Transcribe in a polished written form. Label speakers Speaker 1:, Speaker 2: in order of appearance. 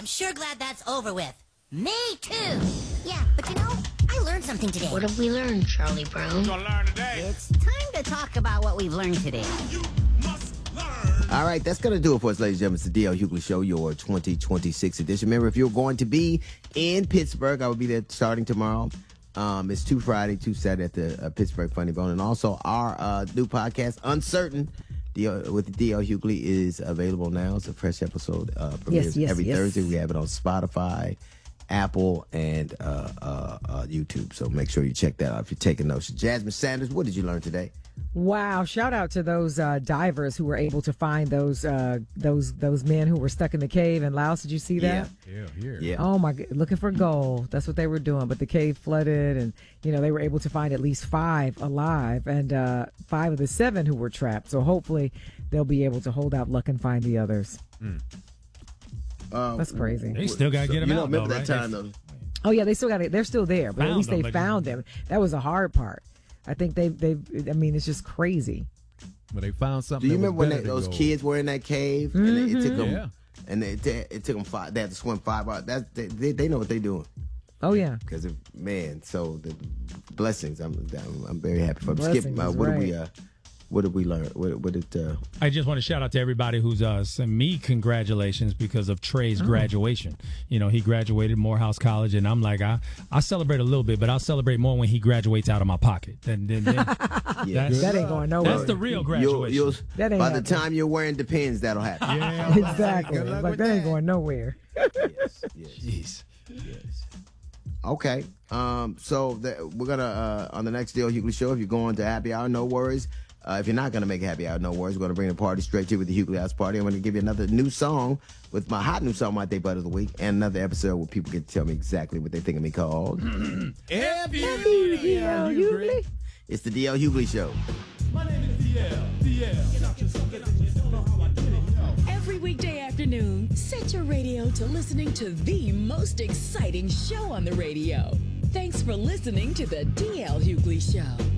Speaker 1: sure glad that's over with. Me too. Yeah, but I learned something today.
Speaker 2: What have we learned, Charlie Brown?
Speaker 3: You're gonna learn today.
Speaker 1: It's time to talk about what we've learned today.
Speaker 3: You must learn.
Speaker 4: All right, that's going to do it for us, ladies and gentlemen. It's the D.L. Hughley Show, your 2026 edition. Remember, if you're going to be in Pittsburgh, I will be there starting tomorrow. It's 2 Friday, 2 Saturday at the Pittsburgh Funny Bone. And also our new podcast, Uncertain, with D.L. Hughley, is available now. It's a fresh episode. Premieres every Thursday. We have it on Spotify, Apple, and YouTube. So make sure you check that out if you're taking notes. Jasmine Sanders, what did you learn today?
Speaker 5: Wow! Shout out to those divers who were able to find those men who were stuck in the cave in Laos. Did you see that?
Speaker 4: Yeah.
Speaker 5: Oh my! Looking for gold. That's what they were doing. But the cave flooded, and they were able to find at least 5 alive, and 5 of the 7 who were trapped. So hopefully they'll be able to hold out luck and find the others. That's crazy.
Speaker 6: They still got to get them out.
Speaker 4: Remember
Speaker 6: though,
Speaker 4: that
Speaker 6: right?
Speaker 4: time though?
Speaker 5: Oh yeah, they still got it. They're still there, but at
Speaker 6: Found
Speaker 5: least
Speaker 6: them,
Speaker 5: they
Speaker 6: but-
Speaker 5: found them. That was the hard part. I think they've. I mean, it's just crazy.
Speaker 7: But they found something.
Speaker 4: Do you
Speaker 7: that
Speaker 4: remember
Speaker 7: was
Speaker 4: when
Speaker 7: better than
Speaker 4: those
Speaker 7: gold.
Speaker 4: kids were in that cave and it took them?
Speaker 7: Yeah.
Speaker 4: And it took them 5. They had to swim 5 hours. They know what they're doing.
Speaker 5: Oh yeah.
Speaker 4: Because so the blessings. I'm very happy for them.
Speaker 5: Blessings
Speaker 4: Skip,
Speaker 5: is
Speaker 4: what did we learn? What did
Speaker 6: I just want to shout out to everybody who's sent me congratulations because of Trey's graduation. He graduated Morehouse College, and I'm like, I celebrate a little bit, but I'll celebrate more when he graduates out of my pocket. Then
Speaker 5: That ain't going nowhere.
Speaker 6: that's the real graduation.
Speaker 5: That ain't
Speaker 4: by the
Speaker 5: happening.
Speaker 4: time you're wearing Depends, that'll happen.
Speaker 6: Yeah,
Speaker 5: Exactly.
Speaker 7: Good luck
Speaker 5: It's like
Speaker 7: with
Speaker 5: that ain't
Speaker 7: that.
Speaker 5: going nowhere.
Speaker 4: Yes. Okay. So we're gonna on the next D.L. Hughley Show. If you're going to happy hour, no worries. If you're not gonna make a happy hour, no worries. We're gonna bring the party straight to you with the Hughley House Party. I'm gonna give you another new song with my hot new song, My Day Butt of the Week, and another episode where people get to tell me exactly what they think of me called.
Speaker 5: Yeah, Hughley.
Speaker 4: It's the D.L. Hughley Show.
Speaker 3: My name is DL.
Speaker 8: Every weekday afternoon, set your radio to listening to the most exciting show on the radio. Thanks for listening to the DL Hughley Show.